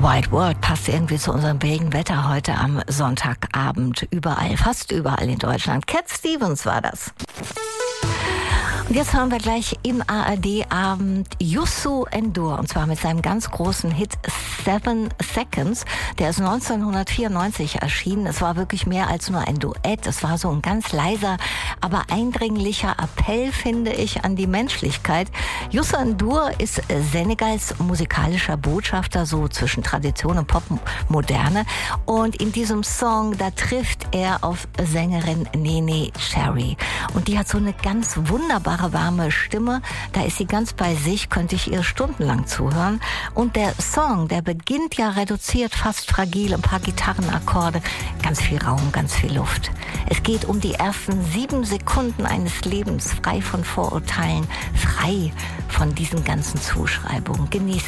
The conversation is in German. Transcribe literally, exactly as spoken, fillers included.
White World passt irgendwie zu unserem billigen Wetter heute am Sonntagabend. Überall, fast überall in Deutschland. Cat Stevens war das. Und jetzt hören wir gleich im A R D-Abend Youssou N'Dour, und zwar mit seinem ganz großen Hit Seven Seconds. Der ist neunzehnhundertvierundneunzig erschienen. Es war wirklich mehr als nur ein Duett. Es war so ein ganz leiser, aber eindringlicher Appell, finde ich, an die Menschlichkeit. Youssou N'Dour ist Senegals musikalischer Botschafter, so zwischen Tradition und Popmoderne. Und in diesem Song, da trifft er auf Sängerin Neneh Cherry. Und die hat so eine ganz wunderbare warme Stimme, da ist sie ganz bei sich, könnte ich ihr stundenlang zuhören. Und der Song, der beginnt ja reduziert, fast fragil, ein paar Gitarrenakkorde, ganz viel Raum, ganz viel Luft. Es geht um die ersten sieben Sekunden eines Lebens, frei von Vorurteilen, frei von diesen ganzen Zuschreibungen. Genießt